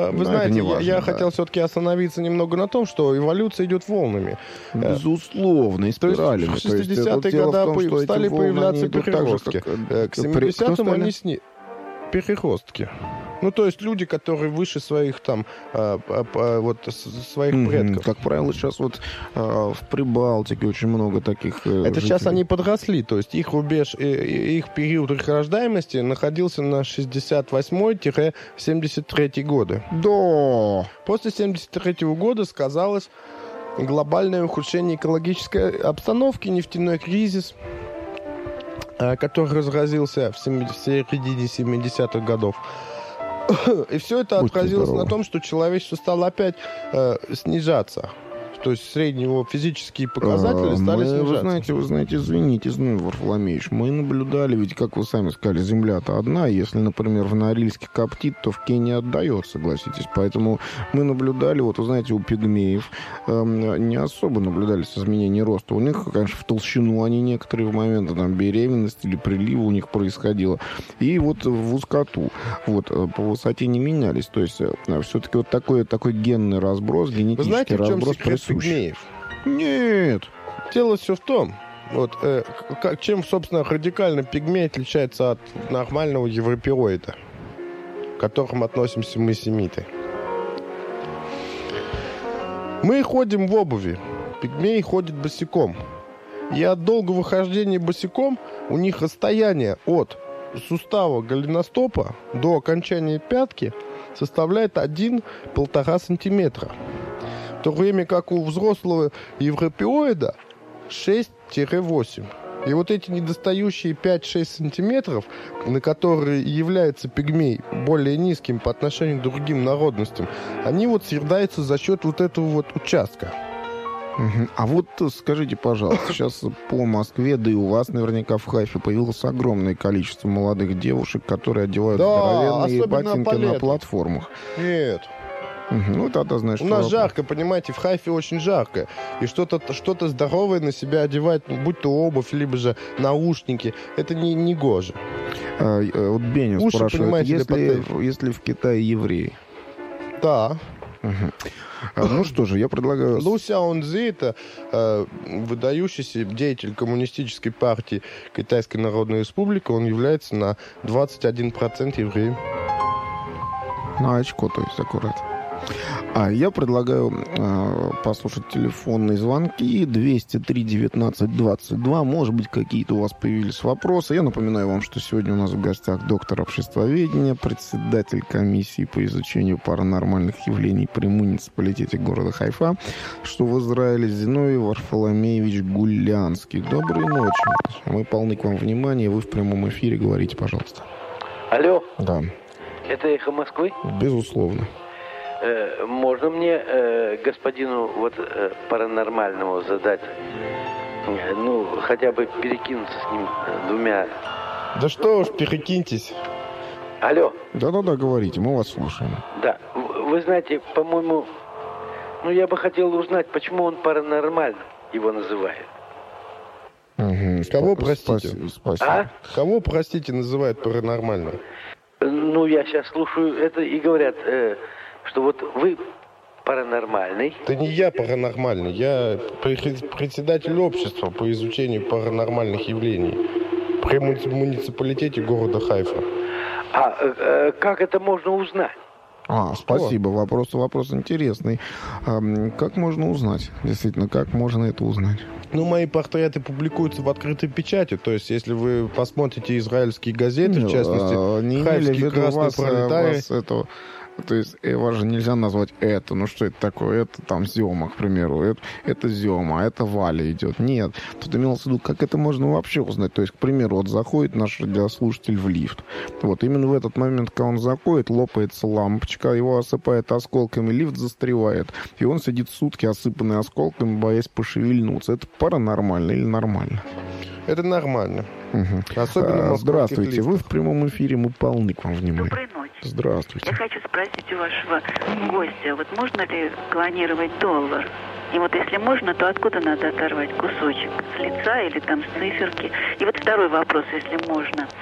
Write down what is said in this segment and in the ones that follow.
вы знаете, я хотел все-таки остановиться немного на том, что эволюция идет волнами. Безусловно, и спиралями. В 60-е годы стали появляться переростки. К 70-м они переростки. Ну, то есть люди, которые выше своих там, своих предков. Как правило, сейчас вот в Прибалтике очень много таких Это сейчас они подросли, то есть их рубеж, их период их рождаемости находился на 68-73 годы. Да. После 73 года сказалось глобальное ухудшение экологической обстановки, нефтяной кризис, который разразился в середине 70-х годов. И все это отразилось на том, что человечество стало опять снижаться. То есть средние его физические показатели стали снижаться. Вы знаете, извините, Зной Варфоломеевич, мы наблюдали, ведь, как вы сами сказали, земля-то одна. Если, например, в Норильске коптит, то в Кении отдает, согласитесь. Поэтому мы наблюдали, вот, вы знаете, у пигмеев не особо наблюдались изменения роста. У них, конечно, в толщину они некоторые в моменты там, беременности или прилива у них происходило. И вот в узкоту. Вот, по высоте не менялись. То есть все-таки вот такой генный разброс, генетический разброс присущ. Пигмеев? Нет. Дело все в том, чем, собственно, радикально пигмей отличается от нормального европеоида, к которым относимся мы, семиты. Мы ходим в обуви, пигмеи ходят босиком. И от долгого хождения босиком у них расстояние от сустава голеностопа до окончания пятки составляет 1-1,5 сантиметра. В то время как у взрослого европеоида 6-8. И вот эти недостающие 5-6 сантиметров, на которые является пигмей более низким по отношению к другим народностям, они вот съедаются за счет вот этого вот участка. А вот скажите, пожалуйста, сейчас по Москве, да и у вас наверняка в Хайфе появилось огромное количество молодых девушек, которые одевают здоровенные ботинки на платформах. Нет. Ну, тогда, знаешь, у нас жарко, понимаете, в Хайфе очень жарко. И что-то здоровое на себя одевать, будь то обувь, либо же наушники, это не гоже. Вот Бенин спрашивает, если в Китае евреи? Да. Ну что же, я предлагаю... Лу Сяонцзи — это выдающийся деятель коммунистической партии Китайской Народной Республики. Он является на 21% евреем. На очко, то есть, аккурат. Я предлагаю послушать телефонные звонки 203-19-22. Может быть, какие-то у вас появились вопросы. Я напоминаю вам, что сегодня у нас в гостях доктор обществоведения, председатель комиссии по изучению паранормальных явлений при муниципалитете города Хайфа, что в Израиле Зиновий Варфоломеевич Гулянский. Доброй ночи. Мы полны к вам внимания. Вы в прямом эфире. Говорите, пожалуйста. Алло. Да. Это «Эхо Москвы»? Безусловно. Можно мне господину паранормальному задать, хотя бы перекинуться с ним двумя... Да что уж, перекиньтесь. Алло. Да-да-да, говорите, мы вас слушаем. Да, вы знаете, по-моему, я бы хотел узнать, почему он паранормальным его называет. Кого, простите? Спасибо. Кого, простите, называют паранормальным? Я сейчас слушаю это и говорят... что вот вы паранормальный. Это не я паранормальный, я председатель общества по изучению паранормальных явлений при муниципалитете города Хайфа. Как это можно узнать? Спасибо, вопрос интересный. Как можно узнать? Действительно, как можно это узнать? Мои портреты публикуются в открытой печати. То есть, если вы посмотрите израильские газеты, в частности, Хайфский красный пролетарий... То есть вас же нельзя назвать это. Что это такое? Это там Зема, к примеру. Это Зема, это Валя идет. Нет. Тут имелось в виду, как это можно вообще узнать. То есть, к примеру, заходит наш радиослушатель в лифт. Именно в этот момент, когда он заходит, лопается лампочка, его осыпает осколками, лифт застревает. И он сидит сутки, осыпанный осколками, боясь пошевельнуться. Это паранормально или нормально? Это нормально. Особенно здравствуйте. Вы в прямом эфире, мы полны к вам внимания. Доброй ночи. Здравствуйте. Я хочу спросить у вашего гостя, можно ли клонировать доллар? И если можно, то откуда надо оторвать кусочек? С лица или там с циферки? И второй вопрос, если можно.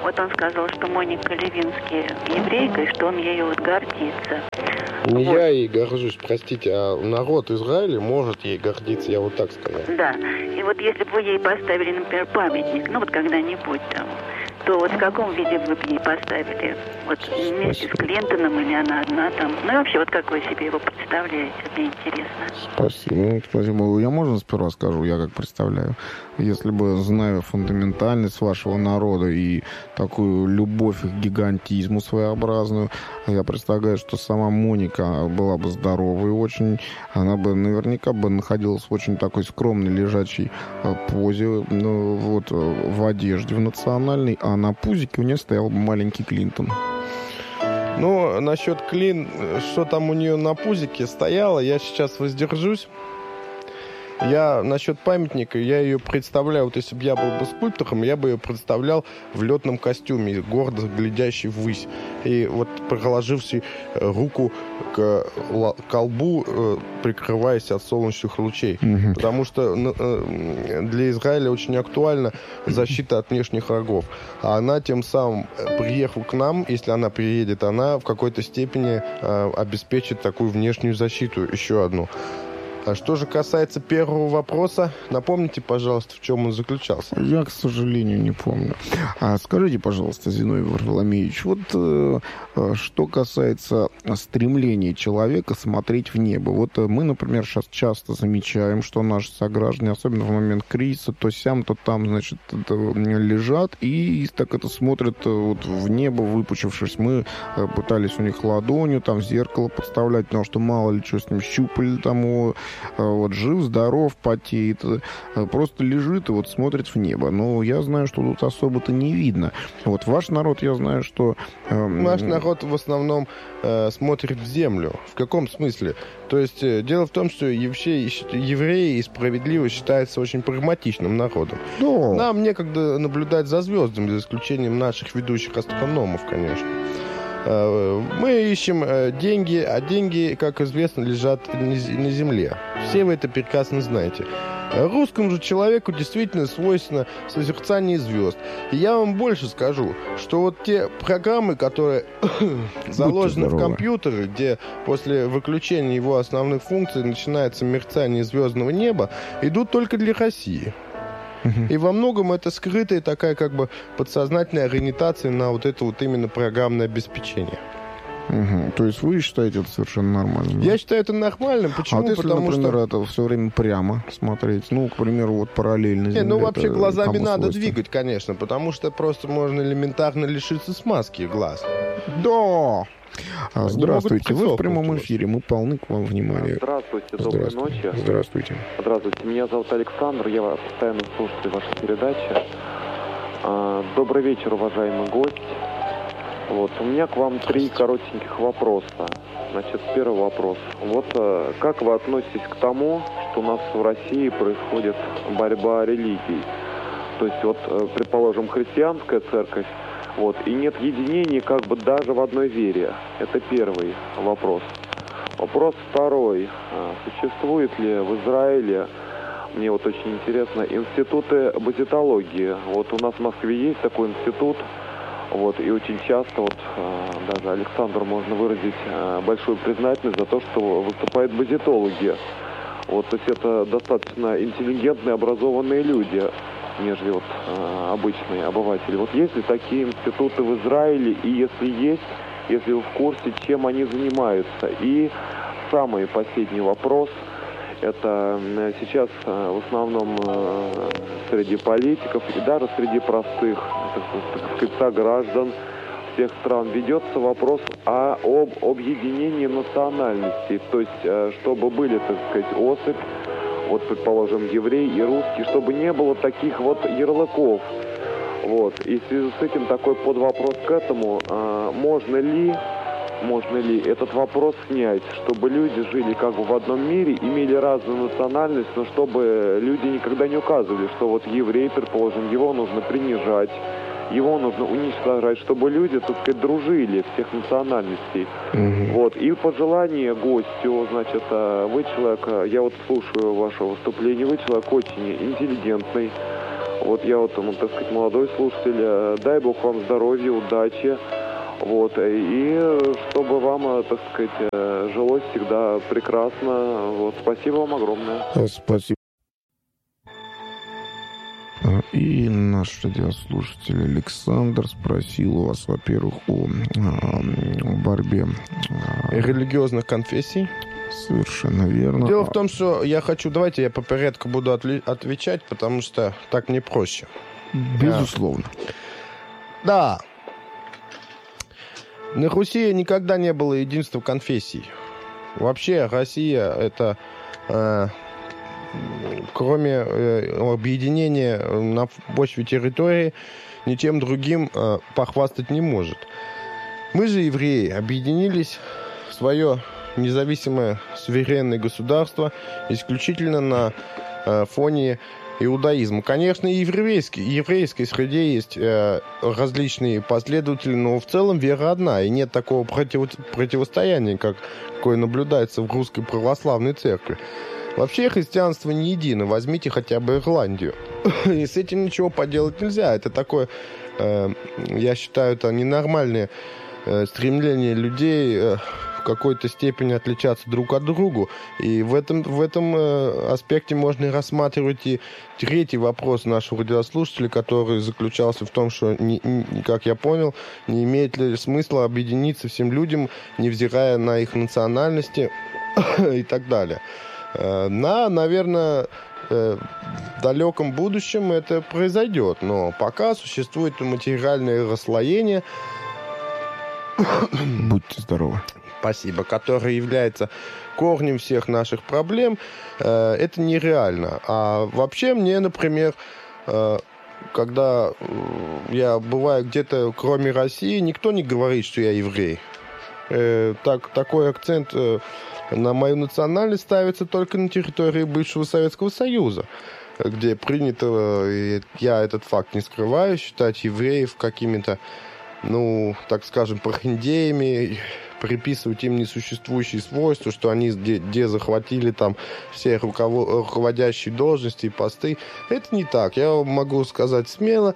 Вот он сказал, что Моника Левинский еврейка, и что он ею вот гордится. Не Вот. я ей горжусь, простите, а народ Израиля может ей гордиться, я вот так сказал. Да. И вот если бы вы ей поставили, например, памятник, ну вот когда-нибудь там, то вот в каком виде вы бы ей поставили? Вот вместе с Клинтоном или она одна там? Ну и вообще, вот как вы себе его представляете? Мне интересно. Спасибо. Спасибо. Я можно сперва скажу, я как представляю? Если бы, зная фундаментальность вашего народа и такую любовь к гигантизму своеобразную, я представляю, что сама Моника была бы здоровой очень. Она бы наверняка бы находилась в очень такой скромной лежачей позе, ну, вот, в одежде в национальной, а на пузике у нее стоял бы маленький Клинтон. Ну, насчет что там у нее на пузике стояло, я сейчас воздержусь. Насчет памятника, я ее представляю, вот если бы я был бы скульптором, я бы ее представлял в летном костюме, гордо глядящий ввысь. И вот приложивший руку к колбу, прикрываясь от солнечных лучей. Угу. Потому что для Израиля очень актуальна защита от внешних врагов. А она тем самым, приехав к нам, если она приедет, она в какой-то степени обеспечит такую внешнюю защиту, еще одну. А что же касается первого вопроса, напомните, пожалуйста, в чем он заключался. Я, к сожалению, не помню. Скажите, пожалуйста, Зиновий Варфоломеевич, вот что касается стремления человека смотреть в небо. Вот мы, например, сейчас часто замечаем, что наши сограждане, особенно в момент кризиса, то сям, то там, значит, лежат и так это смотрят вот в небо, выпучившись. Мы пытались у них ладонью там в зеркало подставлять, потому что мало ли что с ним щупали там, вот жив, здоров, потеет, просто лежит и вот смотрит в небо. Но я знаю, что тут особо-то не видно. Вот ваш народ, я знаю, что... Наш народ в основном смотрит в землю. В каком смысле? То есть дело в том, что евреи и справедливость считаются очень прагматичным народом. Да. Нам некогда наблюдать за звездами, за исключением наших ведущих астрономов, конечно. Мы ищем деньги, а деньги, как известно, лежат на земле. Все вы это прекрасно знаете. Русскому же человеку действительно свойственно созерцание звезд. И я вам больше скажу, что вот те программы, которые заложены в компьютере, где после выключения его основных функций начинается мерцание звездного неба, идут только для России. И во многом это скрытая такая как бы подсознательная ориентация на вот это вот именно программное обеспечение. То есть вы считаете это совершенно нормальным? Я считаю это нормальным. Почему? А вот если, потому например, что это все время прямо смотреть, ну, к примеру, вот параллельно Земле. Ну, вообще глазами надо свойственно? двигать, конечно, потому что просто можно элементарно лишиться смазки глаз. Да! Здравствуйте, могут вы в прямом присохнуть. эфире, мы полны к вам внимания. Здравствуйте, доброй ночи. Здравствуйте. Здравствуйте, меня зовут Александр, я постоянно слушатель вашей передачи. Добрый вечер, уважаемый гость. Вот, у меня к вам 3 коротеньких вопроса. Значит, первый вопрос. Вот как вы относитесь к тому, что у нас в России происходит борьба религий? То есть, вот, предположим, христианская церковь, вот, и нет единения как бы даже в одной вере. Это первый вопрос. Вопрос второй. Существует ли в Израиле, мне вот очень интересно, институты базитологии? Вот у нас в Москве есть такой институт, вот, и очень часто вот даже Александру можно выразить большую признательность за то, что выступают базитологи. Вот, то есть это достаточно интеллигентные, образованные люди, нежели вот обычные обыватели. Вот есть ли такие институты в Израиле, и если есть, если вы в курсе, чем они занимаются? И самый последний вопрос, это сейчас в основном среди политиков и даже среди простых, так сказать, сограждан всех стран ведется вопрос об объединении национальностей, то есть чтобы были, так сказать, особь, вот, предположим, еврей и русский, чтобы не было таких вот ярлыков. Вот. И в связи с этим такой подвопрос к этому, можно ли этот вопрос снять, чтобы люди жили как бы в одном мире, имели разную национальность, но чтобы люди никогда не указывали, что вот еврей, предположим, его нужно принижать, его нужно уничтожать, чтобы люди, так сказать, дружили всех национальностей. Вот. И пожелание гостю, значит, вы человек, я вот слушаю ваше выступление, вы человек очень интеллигентный, Вот я вот, так сказать, молодой слушатель, дай бог вам здоровья, удачи, вот, и чтобы вам, так сказать, жилось всегда прекрасно, вот, спасибо вам огромное. Спасибо. И наш радиослушатель Александр спросил у вас, во-первых, о борьбе религиозных конфессий. Совершенно верно. Дело в том, что давайте я по порядку буду отвечать, потому что так мне проще. Безусловно. Да. На Руси никогда не было единства конфессий. Вообще Россия это... кроме объединения на почве территории, ничем другим похвастать не может. Мы же, евреи, объединились в свое независимое суверенное государство исключительно на фоне иудаизма. Конечно, и в еврейской среде есть различные последователи, но в целом вера одна, и нет такого противостояния, какое наблюдается в русской православной церкви. Вообще христианство не едино. Возьмите хотя бы Ирландию. И с этим ничего поделать нельзя. Это такое, я считаю, это ненормальное стремление людей в какой-то степени отличаться друг от друга. И в этом аспекте можно и рассматривать и третий вопрос нашего радиослушателя, который заключался в том, что, как я понял, не имеет ли смысла объединиться всем людям, невзирая на их национальности и так далее. Наверное, в далеком будущем это произойдет, но пока существует материальное расслоение. Будьте здоровы. Спасибо, которое является корнем всех наших проблем. Это нереально. А вообще мне, например, когда я бываю где-то кроме России, никто не говорит, что я еврей. Такой акцент на мою национальность ставится только на территории бывшего Советского Союза, где принято, и я этот факт не скрываю, считать евреев какими-то, так скажем, прохиндеями, приписывать им несуществующие свойства, что они где захватили там все руководящие должности и посты. Это не так. Я могу сказать смело,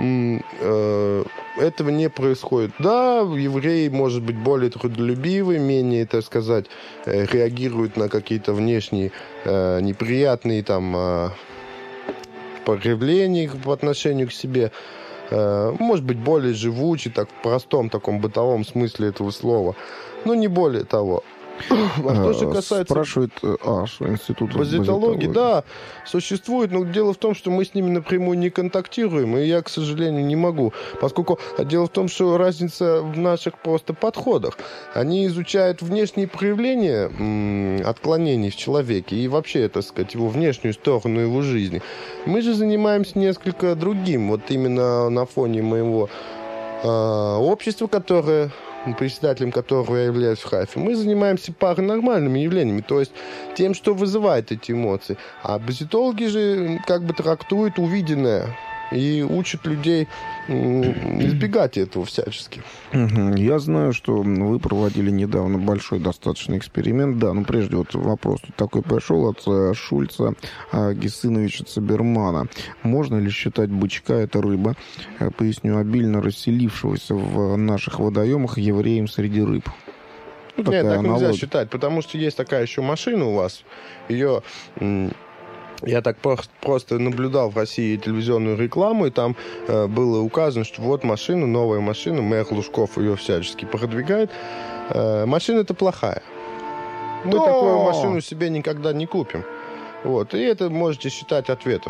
этого не происходит. Да, евреи, может быть, более трудолюбивы, менее, так сказать, реагируют на какие-то внешние неприятные там проявления по отношению к себе. Может быть, более живучий, так, в простом таком бытовом смысле этого слова, но не более того. А что же касается... Спрашивает, что институт базитологии, да, существует, но дело в том, что мы с ними напрямую не контактируем, и я, к сожалению, не могу, поскольку дело в том, что разница в наших просто подходах. Они изучают внешние проявления отклонений в человеке и вообще, так сказать, его внешнюю сторону его жизни. Мы же занимаемся несколько другим, вот именно на фоне моего общества, которое... председателем которого я являюсь в Хайфе, мы занимаемся паранормальными явлениями, то есть тем, что вызывает эти эмоции. А базитологи же как бы трактуют увиденное и учат людей избегать этого всячески. Я знаю, что вы проводили недавно большой достаточно эксперимент. Да, прежде вот вопрос тут такой пришел от Шульца Гессиновича Цибермана. Можно ли считать бычка, это рыба, поясню, обильно расселившегося в наших водоемах евреем среди рыб? Нет, так нельзя считать, потому что есть такая еще машина у вас. Ее... Я так просто наблюдал в России телевизионную рекламу, и там было указано, что вот машина, новая машина, мэр Лужков ее всячески продвигает. Машина-то плохая. Мы такую машину себе никогда не купим. Вот, и это можете считать ответом.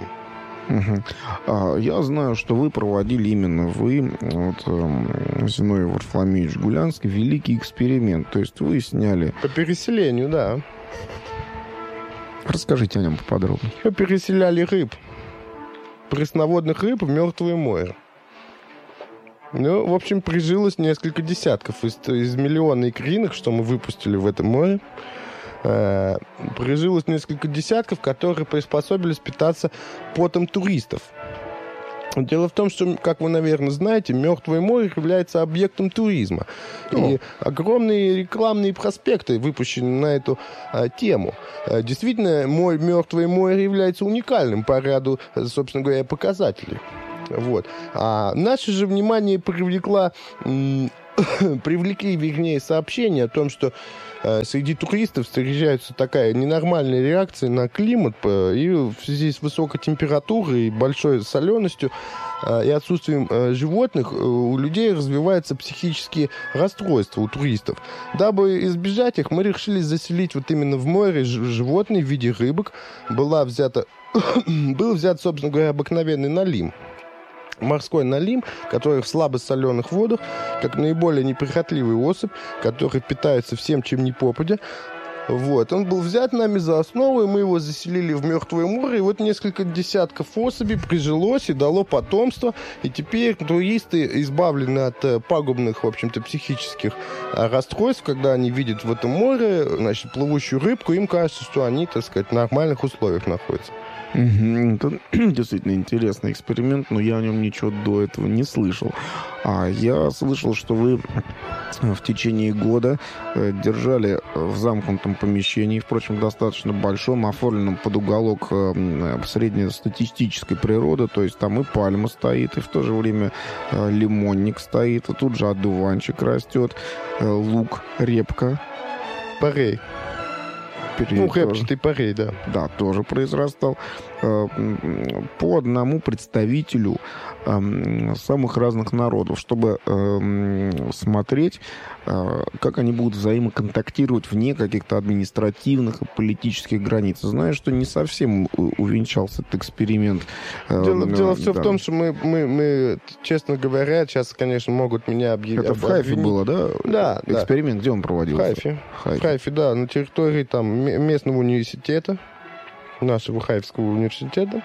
Я знаю, что вы проводили именно Зиновий Варфоломеевич Гулянский, великий эксперимент. То есть вы сняли... По переселению, да. Расскажите о нем поподробнее. Переселяли рыб, пресноводных рыб в Мертвое море. В общем, прижилось несколько десятков из миллиона икринок, что мы выпустили в этом море. Прижилось несколько десятков, которые приспособились питаться потом туристов. Дело в том, что, как вы, наверное, знаете, Мертвое море является объектом туризма. И огромные рекламные проспекты выпущены на эту тему. Действительно, Мертвое море является уникальным по ряду, собственно говоря, показателей. Вот. А наше же внимание привлекли, вернее, сообщения о том, что среди туристов встречается такая ненормальная реакция на климат, и в связи с высокой температурой, большой соленостью и отсутствием животных у людей развиваются психические расстройства у туристов. Дабы избежать их, мы решили заселить вот именно в море животные в виде рыбок. Был взят, собственно говоря, обыкновенный налим. Морской налим, который в слабосоленых водах, как наиболее неприхотливый особь, который питается всем, чем ни попадя. Вот. Он был взят нами за основу, и мы его заселили в Мертвое море. И вот несколько десятков особей прижилось и дало потомство. И теперь туристы избавлены от пагубных, в общем-то, психических расстройств, когда они видят в этом море, значит, плывущую рыбку, им кажется, что они, так сказать, в нормальных условиях находятся. Это действительно интересный эксперимент, но я о нем ничего до этого не слышал. А я слышал, что вы в течение года держали в замкнутом помещении, впрочем, достаточно большом, оформленном под уголок среднестатистической природы, то есть там и пальма стоит, и в то же время лимонник стоит, и тут же одуванчик растет, лук, репка. Порей. Репчатый порей, да. Да, тоже произрастал. По одному представителю самых разных народов, чтобы смотреть, как они будут взаимоконтактировать вне каких-то административных и политических границ. Знаю, что не совсем увенчался этот эксперимент. Дело все в том, что мы, честно говоря, сейчас, конечно, могут меня объявить. Это в Хайфе было, да? Да. Эксперимент, где он проводился? В Хайфе, да, на территории там местного университета, нашего Хайфского университета.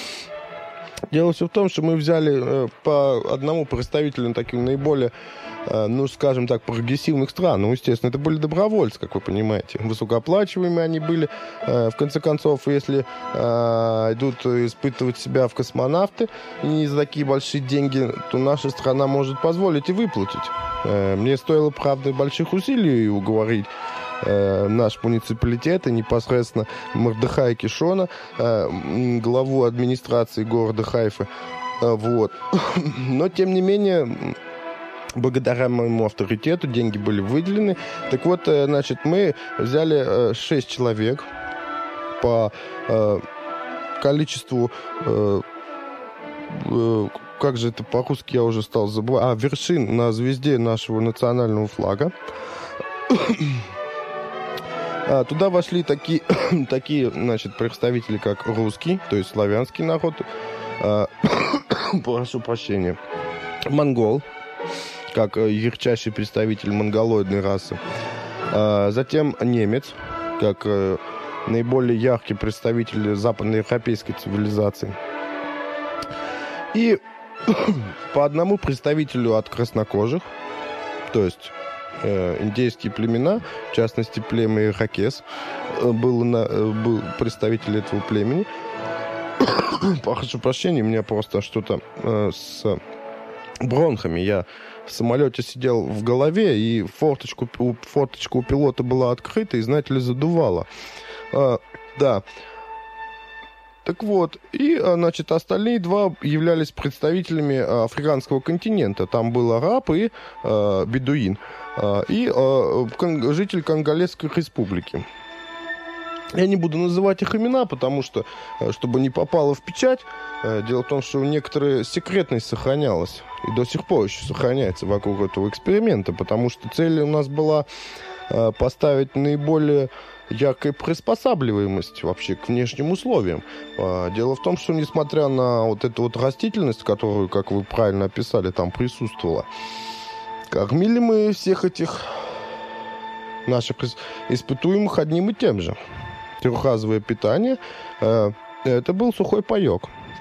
Дело все в том, что мы взяли по одному представителю таких наиболее, ну, скажем так, прогрессивных стран. Ну, естественно, это были добровольцы, как вы понимаете. Высокооплачиваемые они были. В конце концов, если идут испытывать себя в космонавты не за такие большие деньги, то наша страна может позволить и выплатить. Мне стоило, правда, больших усилий уговорить наш муниципалитет и непосредственно Мордехая Кишона, главу администрации города Хайфа. Вот. Но, тем не менее, благодаря моему авторитету деньги были выделены. Так вот, значит, мы взяли 6 человек по количеству... как же это по-русски, я уже стал забывать. Вершин на звезде нашего национального флага. Туда вошли такие, значит, представители, как русский, то есть славянский народ, прошу прощения, монгол, как ярчайший представитель монголоидной расы, затем немец, как наиболее яркий представитель западноевропейской цивилизации, и по одному представителю от краснокожих, то есть индейские племена, в частности, племя Иракес, был представитель этого племени. Прошу прощения, у меня просто что-то с бронхами. Я в самолете сидел в голове, и форточка у пилота была открыта, и, знаете ли, задувало. Да. Так вот, и, значит, остальные два являлись представителями африканского континента. Там был араб и бедуин, и житель Конголезской республики. Я не буду называть их имена, потому что, чтобы не попало в печать, дело в том, что некоторая секретность сохранялась, и до сих пор еще сохраняется вокруг этого эксперимента, потому что цель у нас была поставить наиболее яркая приспосабливаемость вообще к внешним условиям. Дело в том, что несмотря на вот эту вот растительность, которую, как вы правильно описали, там присутствовала, кормили мы всех этих наших испытуемых одним и тем же. Трехразовое питание. Это был сухой паек.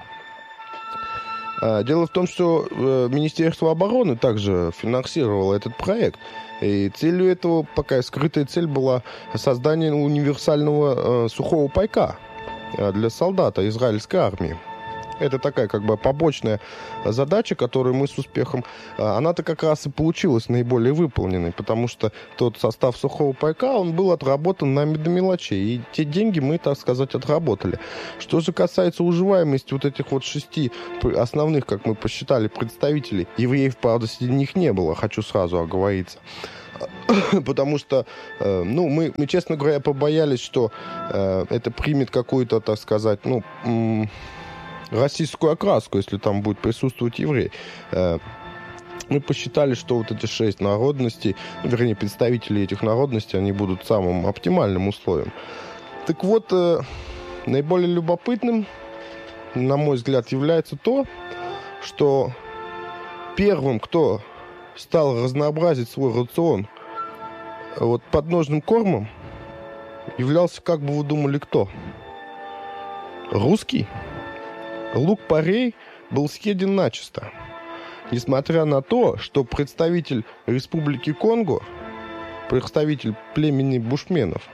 Дело в том, что Министерство обороны также финансировало этот проект. И целью этого, пока скрытая цель была создание универсального сухого пайка для солдата израильской армии. Это такая как бы побочная задача, которую мы с успехом... Она-то как раз и получилась наиболее выполненной, потому что тот состав сухого пайка, он был отработан нами до мелочей. И те деньги мы, так сказать, отработали. Что же касается уживаемости вот этих вот 6 основных, как мы посчитали, представителей, евреев, правда, среди них не было, хочу сразу оговориться. Потому что, мы, честно говоря, побоялись, что это примет какую-то, так сказать, российскую окраску, если там будет присутствовать еврей. Мы посчитали, что вот эти 6 народностей, вернее, представители этих народностей, они будут самым оптимальным условием. Так вот, наиболее любопытным, на мой взгляд, является то, что первым, кто стал разнообразить свой рацион вот подножным кормом, являлся, как бы вы думали, кто? Русский. Лук-порей был съеден начисто. Несмотря на то, что представитель Республики Конго, представитель племени бушменов,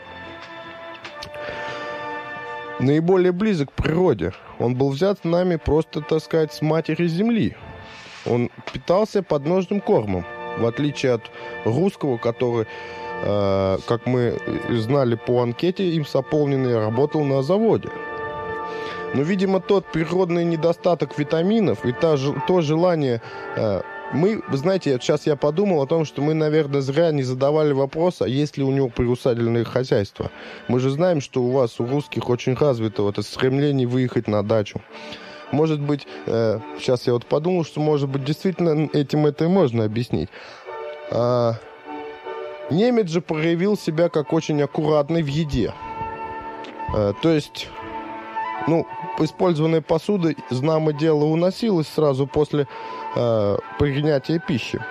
наиболее близок к природе, он был взят нами просто, так сказать, с матери земли. Он питался подножным кормом, в отличие от русского, который, как мы знали по анкете, им заполненный, работал на заводе. Но, видимо, тот природный недостаток витаминов и то желание... Мы, знаете, сейчас я подумал о том, что мы, наверное, зря не задавали вопрос, а есть ли у него приусадебное хозяйство. Мы же знаем, что у вас, у русских, очень развито вот это стремление выехать на дачу. Может быть, сейчас я вот подумал, что, может быть, действительно этим это и можно объяснить. Немец же проявил себя как очень аккуратный в еде. То есть... использованная посуда, знамо дело, уносилась сразу после принятия пищи.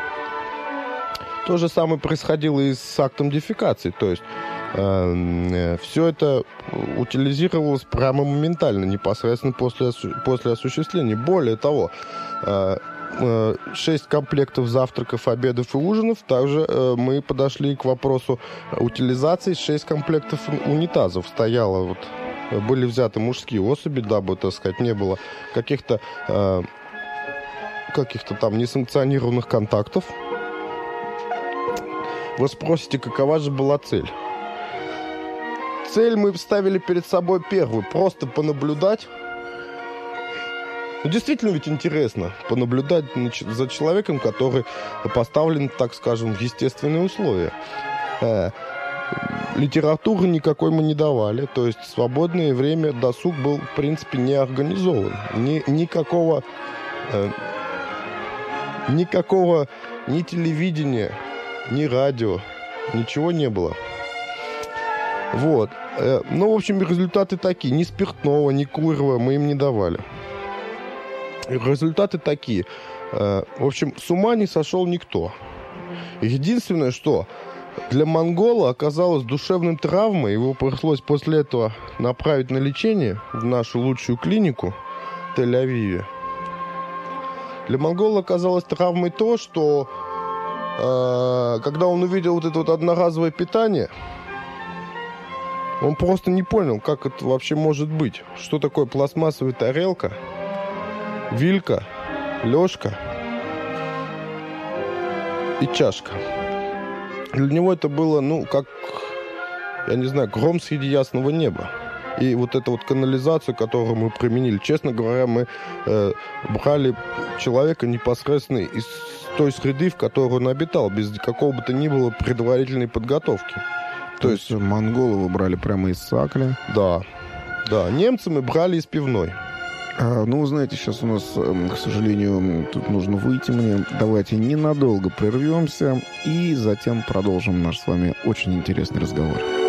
То же самое происходило и с актом дефекации. То есть все это утилизировалось прямо моментально, непосредственно после осуществления. Более того, 6 комплектов завтраков, обедов и ужинов. Также мы подошли к вопросу утилизации. 6 комплектов унитазов стояло были взяты мужские особи, дабы, так сказать, не было каких-то там несанкционированных контактов. Вы спросите, какова же была цель? Цель мы ставили перед собой первую, просто понаблюдать. Действительно ведь интересно понаблюдать за человеком, который поставлен, так скажем, в естественные условия. Литературы никакой мы не давали, то есть свободное время, досуг был, в принципе, не организован. Никакого ни телевидения, ни радио, ничего не было. Вот. В общем, результаты такие. Ни спиртного, ни куревого мы им не давали. Результаты такие. В общем, с ума не сошел никто. Единственное, что... Для монгола оказалось душевной травмой, его пришлось после этого направить на лечение в нашу лучшую клинику в Тель-Авиве. Для монгола оказалось травмой то, что когда он увидел вот это вот одноразовое питание, он просто не понял, как это вообще может быть. Что такое пластмассовая тарелка, вилька, ложка и чашка. Для него это было, как, я не знаю, гром среди ясного неба. И вот эту вот канализацию, которую мы применили, честно говоря, мы брали человека непосредственно из той среды, в которой он обитал, без какого бы то ни было предварительной подготовки. То есть монголы вы брали прямо из Сакли? Да. Немцы мы брали из пивной. Вы знаете, сейчас у нас, к сожалению, тут нужно выйти мне. Давайте ненадолго прервемся и затем продолжим наш с вами очень интересный разговор.